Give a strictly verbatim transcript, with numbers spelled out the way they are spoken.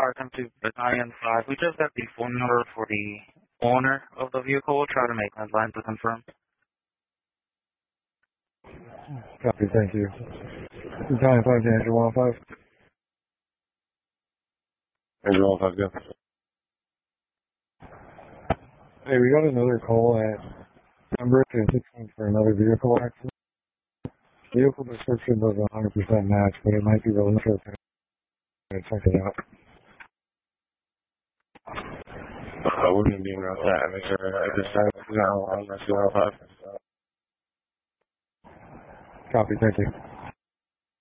car come to Battalion five. We just got the phone number for the owner of the vehicle. We'll try to make that line to confirm. Copy, thank you. Battalion five, Danger one five. Danger one five, go. Hey, we got another call at number two sixteen for another vehicle accident. Vehicle description doesn't one hundred percent match, but it might be really interesting. Check it out. Uh, we're going to be in route that. Make sure at this time it's not on zero five. Copy, thank you.